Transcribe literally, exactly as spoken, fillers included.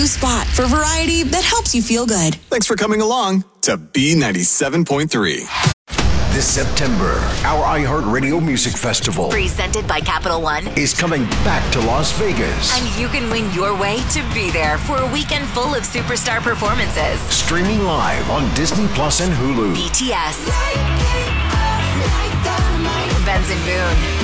spot for variety that helps you feel good. Thanks for coming along to B ninety-seven point three. This September, our iHeartRadio Music Festival, presented by Capital One, is coming back to Las Vegas. And you can win your way to be there for a weekend full of superstar performances. Streaming live on Disney Plus and Hulu. B T S, Benson Boone,